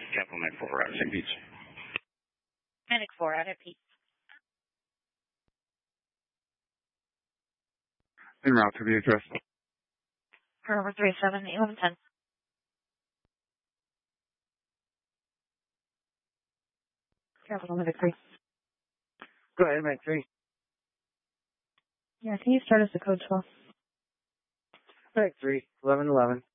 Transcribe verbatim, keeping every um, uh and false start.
Capital nine four, out of Saint Pete's. Medic four, out of Pete. En route to the address. Forever three seven eleven ten. Capital Medic three. Go ahead, Medic three. Yeah, can you start us at code twelve? Medic three, eleven eleven.